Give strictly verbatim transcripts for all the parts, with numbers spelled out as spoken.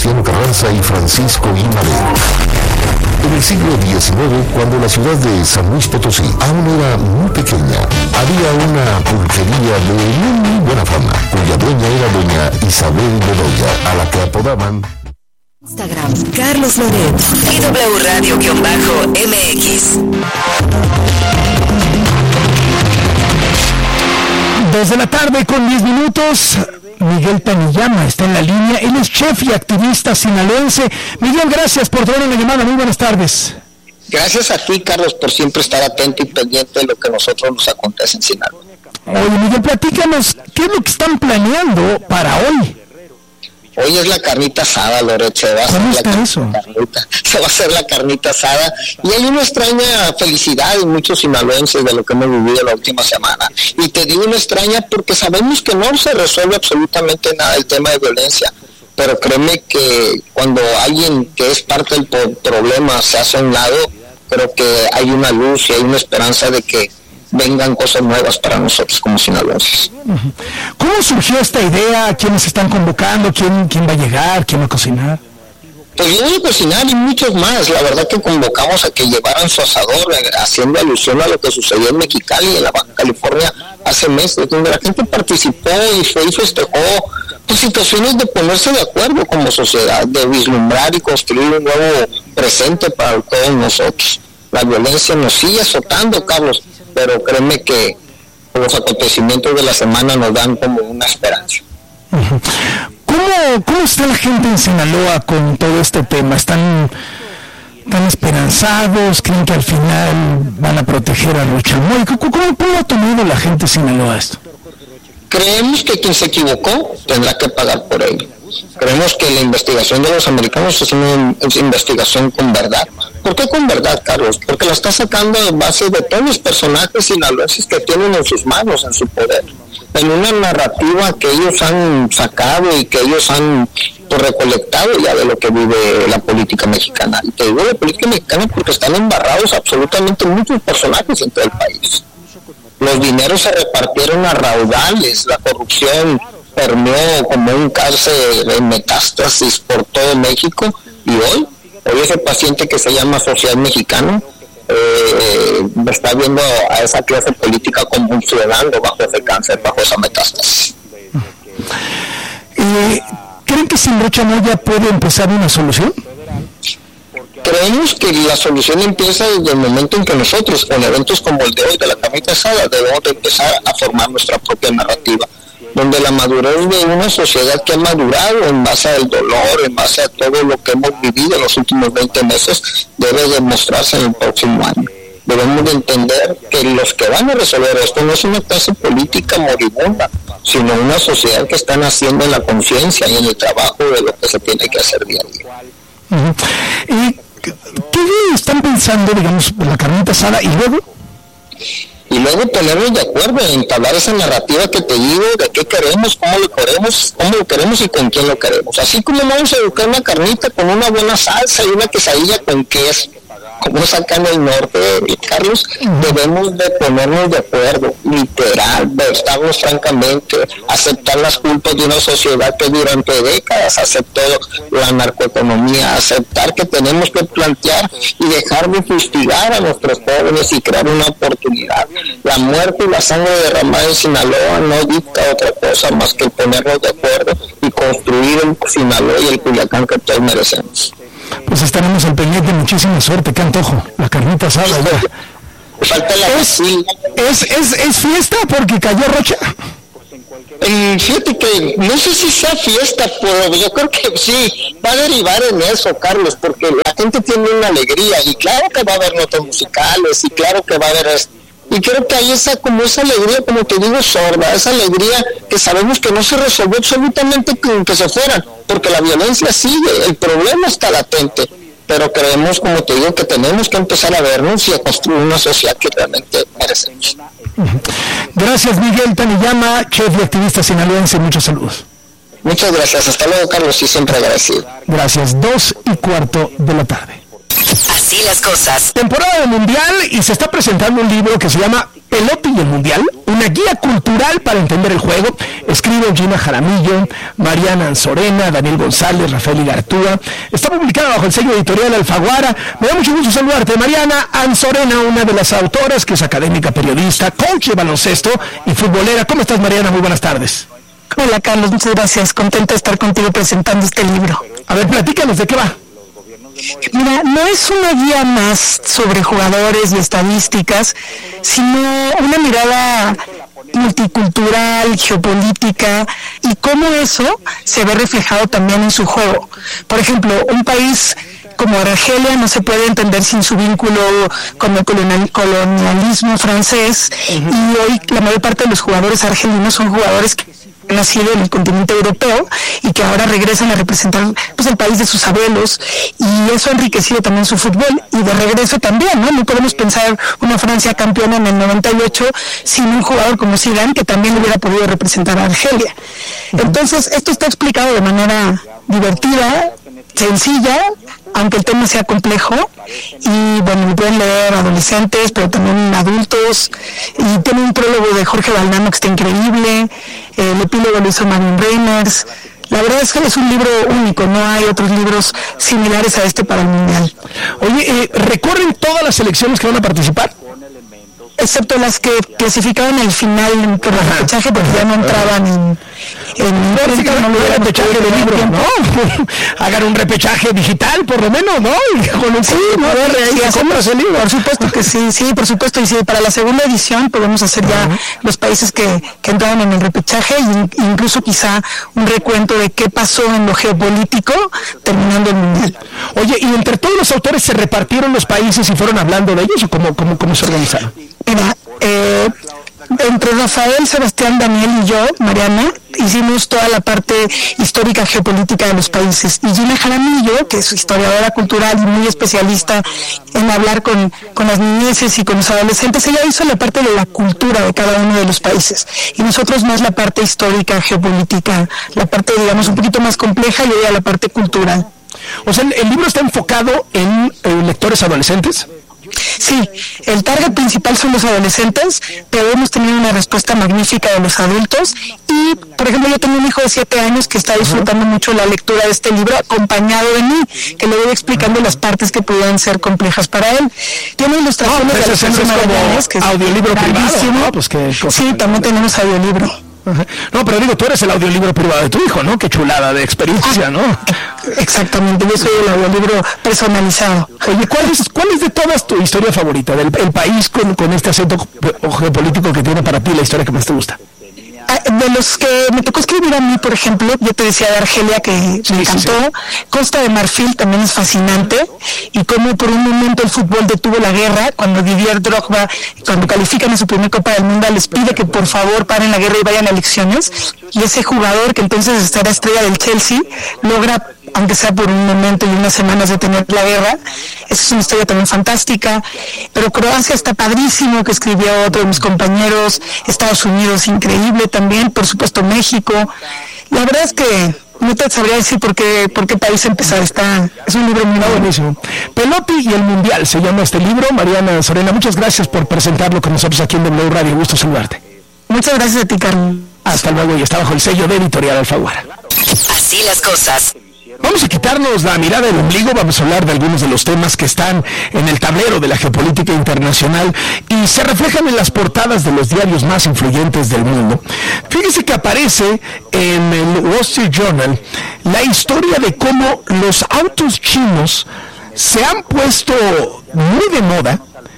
Venustiano Carranza y Francisco I. Madero. En el siglo diecinueve, cuando la ciudad de San Luis Potosí aún era muy pequeña, había una pulquería de muy, muy buena fama, cuya dueña era doña Isabel Bedoya, a la que apodaban... Instagram, Carlos Loret, I W Radio-M X. Dos de la tarde con diez minutos. Miguel Taniyama está en la línea. Él es chef y activista sinaloense. Miguel, gracias por tomar una llamada. Muy buenas tardes. Gracias a ti, Carlos, por siempre estar atento y pendiente de lo que a nosotros nos acontece en Sinaloa. Oye, Miguel, platícanos, ¿qué es lo que están planeando para hoy? Hoy es la carnita asada, Loret. Se va a hacer ¿Cómo la está carnita, eso? Carnita, se va a hacer la carnita asada. Y hay una extraña felicidad en muchos sinaloenses de lo que hemos vivido la última semana. Y te digo una extraña porque sabemos que no se resuelve absolutamente nada el tema de violencia. Pero créeme que cuando alguien que es parte del problema se hace a un lado, creo que hay una luz y hay una esperanza de que vengan cosas nuevas para nosotros como sinaloenses. ¿Cómo surgió esta idea? ¿Quiénes están convocando? ¿Quién, quién va a llegar? ¿Quién va a cocinar? Pues yo voy a cocinar y muchos más. La verdad que convocamos a que llevaran su asador, haciendo alusión a lo que sucedió en Mexicali y en la Baja California hace meses, donde la gente participó y fue y festejó pues, situaciones de ponerse de acuerdo como sociedad, de vislumbrar y construir un nuevo presente para todos nosotros. La violencia nos sigue azotando, Carlos, pero créeme que los acontecimientos de la semana nos dan como una esperanza. Uh-huh. ¿Cómo, ¿Cómo está la gente en Sinaloa con todo este tema? ¿Están tan esperanzados? ¿Creen que al final van a proteger a Rochamoy? ¿Cómo, cómo, ¿Cómo ha tomado la gente en Sinaloa esto? Creemos que quien se equivocó tendrá que pagar por ello. Creemos que la investigación de los americanos es una es investigación con verdad. ¿Por qué con verdad, Carlos? Porque la está sacando en base de todos los personajes sinaloenses que tienen en sus manos, en su poder, en una narrativa que ellos han sacado y que ellos han pues, recolectado ya de lo que vive la política mexicana. Y te digo la política mexicana porque están embarrados absolutamente muchos personajes en todo el país. Los dineros se repartieron a raudales, la corrupción permeó como un cáncer de metástasis por todo México, y hoy, hoy ese paciente que se llama Social Mexicano eh, está viendo a esa clase política convulsionando bajo ese cáncer, bajo esa metástasis. Eh, ¿Creen que sin Rochamoy ya puede empezar una solución? Creemos que la solución empieza desde el momento en que nosotros, con eventos como el de hoy de la carnita asada, debemos de empezar a formar nuestra propia narrativa, donde la madurez de una sociedad que ha madurado en base al dolor, en base a todo lo que hemos vivido en los últimos veinte meses, debe demostrarse en el próximo año. Debemos de entender que los que van a resolver esto no es una clase política moribunda, sino una sociedad que está naciendo en la conciencia y en el trabajo de lo que se tiene que hacer día a día. Uh-huh. ¿Y qué están pensando, digamos, en la carnita asada y luego? Y luego ponernos de acuerdo en entablar esa narrativa que te digo de qué queremos, cómo lo queremos, cómo lo queremos y con quién lo queremos. Así como vamos a educar una carnita con una buena salsa y una quesadilla con queso, como es acá en el norte, Carlos, debemos de ponernos de acuerdo, literal, estarnos francamente, aceptar las culpas de una sociedad que durante décadas aceptó la narcoeconomía, aceptar que tenemos que plantear y dejar de fustigar a nuestros jóvenes y crear una oportunidad. La muerte y la sangre derramada en Sinaloa no dicta otra cosa más que ponernos de acuerdo y construir el Sinaloa y el Culiacán que todos merecemos. Pues estaremos al pendiente. Muchísima suerte, qué antojo, la carnita asada ya. Falta la ¿Es, es, es, ¿Es fiesta porque cayó Rocha? Eh, fíjate que no sé si sea fiesta, pero yo creo que sí, va a derivar en eso, Carlos, porque la gente tiene una alegría, y claro que va a haber notas musicales, y claro que va a haber esto. Y creo que hay esa, como esa alegría, como te digo, sorda, esa alegría que sabemos que no se resolvió absolutamente con que se fueran, porque la violencia sigue, el problema está latente, pero creemos, como te digo, que tenemos que empezar a vernos y a construir una sociedad que realmente merecemos. Gracias, Miguel Taniyama, chef y activista sinaloense, muchos saludos. Muchas gracias, hasta luego, Carlos, y siempre agradecido. Gracias, dos y cuarto de la tarde. Así Así las cosas. Temporada de Mundial y se está presentando un libro que se llama Pelotti y el Mundial, una guía cultural para entender el juego. Escriben Gina Jaramillo, Mariana Anzorena, Daniel González, Rafael Igartúa. Está publicada bajo el sello editorial Alfaguara. Me da mucho gusto saludarte, Mariana Anzorena, una de las autoras, que es académica, periodista, coach de baloncesto y futbolera. ¿Cómo estás, Mariana? Muy buenas tardes. Hola, Carlos, muchas gracias. Contenta de estar contigo presentando este libro. A ver, platícanos, ¿de qué va? Mira, no es una guía más sobre jugadores y estadísticas, sino una mirada multicultural, geopolítica, y cómo eso se ve reflejado también en su juego. Por ejemplo, un país como Argelia no se puede entender sin su vínculo con el colonial, colonialismo francés, uh-huh. Y hoy la mayor parte de los jugadores argelinos son jugadores que han nacido en el continente europeo y que ahora regresan a representar pues el país de sus abuelos, y eso ha enriquecido también su fútbol, y de regreso también, ¿no? No podemos pensar una Francia campeona en el noventa y ocho sin un jugador como Zidane, que también hubiera podido representar a Argelia. Entonces, esto está explicado de manera divertida, sencilla, aunque el tema sea complejo, y bueno, lo pueden leer adolescentes, pero también adultos, y tiene un prólogo de Jorge Valdano que está increíble, el epílogo lo hizo Marin Reimers. La verdad es que es un libro único, no hay otros libros similares a este para el Mundial. Oye, eh, ¿recorren todas las selecciones que van a participar? Excepto las que clasificaron al final por el repechaje, porque ya no entraban en... en no, sí, no, no, repechaje de libro, ¿no? Hagan un repechaje digital, por lo menos, ¿no? Y con un sí, no, sí, hacemos el libro. Por supuesto que sí, sí, por supuesto. Y sí, para la segunda edición podemos hacer ya uh-huh. los países que, que entraron en el repechaje, e incluso quizá un recuento de qué pasó en lo geopolítico terminando el Mundial. Oye, ¿y entre todos los autores se repartieron los países y fueron hablando de ellos, o cómo, cómo, cómo se organizaron? Mira, eh, entre Rafael, Sebastián, Daniel y yo, Mariana, hicimos toda la parte histórica geopolítica de los países. Y Gina Jaramillo, que es historiadora cultural y muy especialista en hablar con, con las niñeces y con los adolescentes, ella hizo la parte de la cultura de cada uno de los países. Y nosotros más la parte histórica, geopolítica, la parte, digamos, un poquito más compleja, y ella la parte cultural. O sea, ¿el libro está enfocado en eh, lectores adolescentes? Sí, el target principal son los adolescentes, pero hemos tenido una respuesta magnífica de los adultos. Y, por ejemplo, yo tengo un hijo de siete años que está disfrutando mucho la lectura de este libro, acompañado de mí, que le voy explicando las partes que pudieran ser complejas para él. Tiene ilustraciones no, de Alejandro Magallanes, que es audiolibro privado, ¿no? Pues que sí, también tenemos audiolibro. No, pero digo, tú eres el audiolibro privado de tu hijo, ¿no? Qué chulada de experiencia, ¿no? Exactamente, yo soy el audiolibro personalizado. Oye, ¿cuál es, cuál es de todas tu historia favorita? Del el país con, con este acento geopolítico que tiene para ti, la historia que más te gusta. De los que me tocó escribir a mí, por ejemplo, yo te decía de Argelia, que sí, me encantó. Sí, sí. Costa de Marfil también es fascinante, y cómo por un momento el fútbol detuvo la guerra, cuando Didier Drogba, cuando califican en su primer Copa del Mundo, les pide que por favor paren la guerra y vayan a elecciones, y ese jugador, que entonces era estrella del Chelsea, logra, aunque sea por un momento y unas semanas, de tener la guerra. Esa es una historia también fantástica. Pero Croacia está padrísimo, que escribió otro de mis compañeros. Estados Unidos, increíble también. Por supuesto, México. La verdad es que no te sabría decir por qué, por qué país empezar. Está, es un libro muy bueno. Buenísimo. Pelotti y el Mundial se llama este libro. Mariana Anzorena, muchas gracias por presentarlo con nosotros aquí en W Radio. Gusto saludarte. Muchas gracias a ti, Carlos. Hasta luego, y está bajo el sello de editorial Alfaguara. Así las cosas. Vamos a quitarnos la mirada del ombligo, vamos a hablar de algunos de los temas que están en el tablero de la geopolítica internacional y se reflejan en las portadas de los diarios más influyentes del mundo. Fíjese que aparece en el Wall Street Journal la historia de cómo los autos chinos se han puesto muy de moda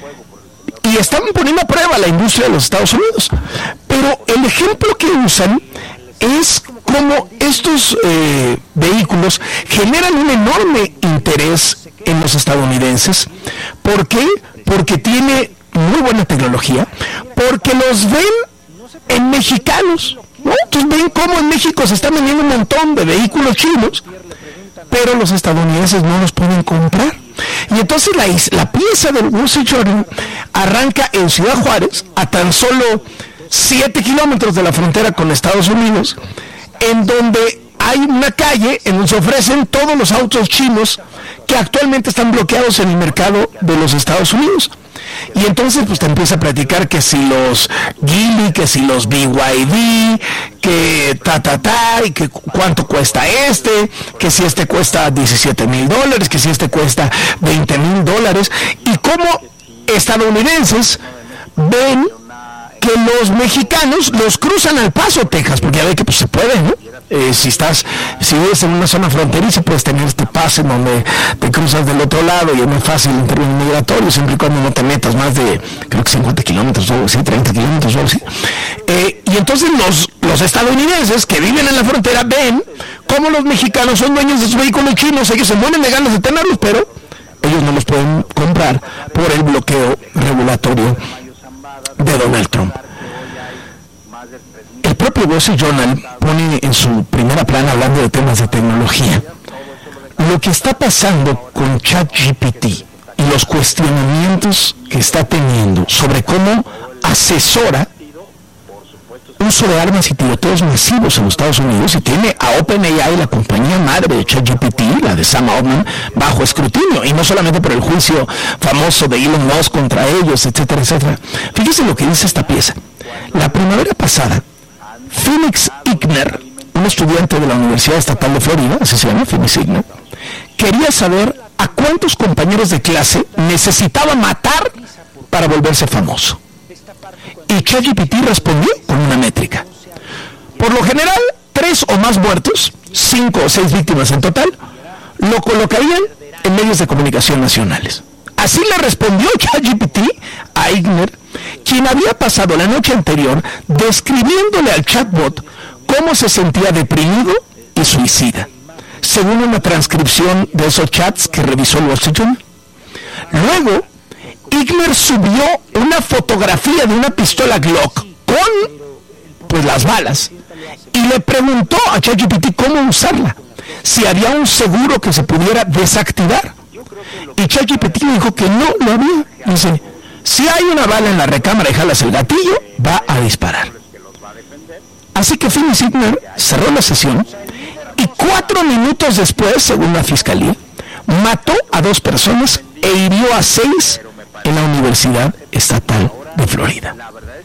y están poniendo a prueba la industria de los Estados Unidos. Pero el ejemplo que usan es cómo estos eh, vehículos generan un enorme interés en los estadounidenses. ¿Por qué? Porque tiene muy buena tecnología, porque los ven en mexicanos, ¿no? Entonces ven cómo en México se están vendiendo un montón de vehículos chinos, pero los estadounidenses no los pueden comprar. Y entonces la, la pieza del Wall Street Journal arranca en Ciudad Juárez, a tan solo siete kilómetros de la frontera con Estados Unidos, en donde hay una calle en donde se ofrecen todos los autos chinos que actualmente están bloqueados en el mercado de los Estados Unidos. Y entonces pues te empieza a platicar que si los Geely, que si los B Y D, que ta ta ta, y que cuánto cuesta este, que si este cuesta diecisiete mil dólares, que si este cuesta veinte mil dólares, y cómo estadounidenses ven que los mexicanos los cruzan al Paso, Texas, porque ya ve que pues se puede, ¿no? Eh, si estás, si vives en una zona fronteriza, puedes tener este pase en donde te cruzas del otro lado y es muy fácil en términos migratorios, siempre y cuando no te metas más de, creo que cincuenta kilómetros o algo así, treinta kilómetros o algo así. Eh, y entonces los, los estadounidenses que viven en la frontera ven cómo los mexicanos son dueños de sus vehículos chinos, ellos se mueren de ganas de tenerlos, pero ellos no los pueden comprar por el bloqueo regulatorio de Donald Trump. El propio Wall Street Journal pone en su primera plana, hablando de temas de tecnología, lo que está pasando con ChatGPT y los cuestionamientos que está teniendo sobre cómo asesora uso de armas y tiroteos masivos en los Estados Unidos, y tiene a OpenAI, la compañía madre de ChatGPT, la de Sam Altman, bajo escrutinio, y no solamente por el juicio famoso de Elon Musk contra ellos, etcétera, etcétera. Fíjese lo que dice esta pieza. La primavera pasada, Phoenix Igner, un estudiante de la Universidad Estatal de Florida, así se llama, Phoenix Igner, quería saber a cuántos compañeros de clase necesitaba matar para volverse famoso. Y ChatGPT respondió con una métrica. Por lo general, tres o más muertos, cinco o seis víctimas en total, lo colocarían en medios de comunicación nacionales. Así le respondió ChatGPT a Igner, quien había pasado la noche anterior describiéndole al chatbot cómo se sentía deprimido y suicida, según una transcripción de esos chats que revisó el Wall Street Journal. Luego, Igner subió una fotografía de una pistola Glock con pues las balas y le preguntó a ChatGPT cómo usarla, si había un seguro que se pudiera desactivar. Y ChatGPT dijo que no lo había. Dice, si hay una bala en la recámara y jalas el gatillo, va a disparar. Así que Phoenix Igner cerró la sesión y cuatro minutos después, según la fiscalía, mató a dos personas e hirió a seis en la Universidad Estatal de Florida.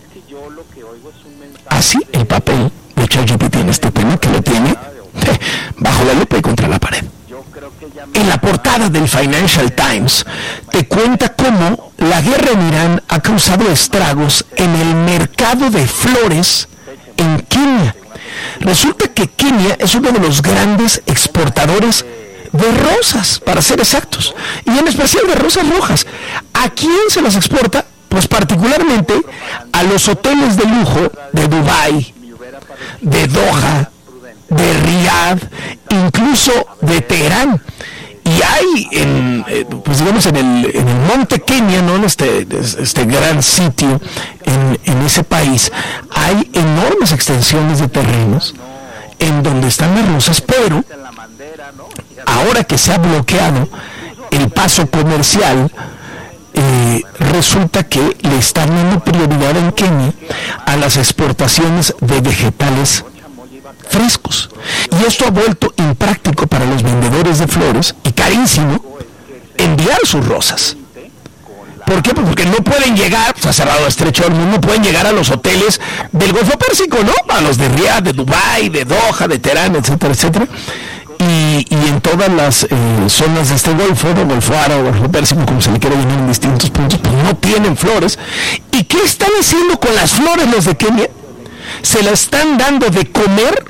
Así el papel de ChatGPT en este tema, que lo tiene eh, bajo la lupa y contra la pared. En la portada del Financial Times te cuenta cómo la guerra en Irán ha causado estragos en el mercado de flores en Kenia. Resulta que Kenia es uno de los grandes exportadores de rosas, para ser exactos, y en especial de rosas rojas. ¿A quién se las exporta? Pues particularmente a los hoteles de lujo de Dubái, de Doha, de Riyadh, incluso de Teherán. Y hay, en, pues digamos, en el, en el monte Kenia, ¿no? En este, este gran sitio, en, en ese país, hay enormes extensiones de terrenos en donde están las rosas, pero ahora que se ha bloqueado el paso comercial, eh, resulta que le están dando prioridad en Kenia a las exportaciones de vegetales frescos. Y esto ha vuelto impráctico para los vendedores de flores y carísimo enviar sus rosas. ¿Por qué? Pues porque no pueden llegar, se ha cerrado estrecho el mundo, no pueden llegar a los hoteles del Golfo Pérsico, ¿no? A los de Riyadh, de Dubái, de Doha, de Teherán, etcétera, etcétera. Y, y en todas las eh, zonas de este golfo, de Golfo Árabe, Golfo Pérsico, como se le quiere llamar en distintos puntos, pues no tienen flores. ¿Y qué están haciendo con las flores los de Kenia? Se las están dando de comer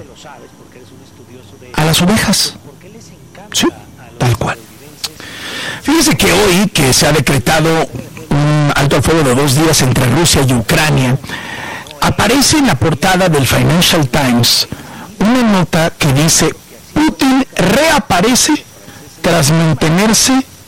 a las ovejas. Sí, tal cual. Fíjese que hoy, que se ha decretado un alto al fuego de dos días entre Rusia y Ucrania, aparece en la portada del Financial Times una nota que dice: Putin reaparece tras mantenerse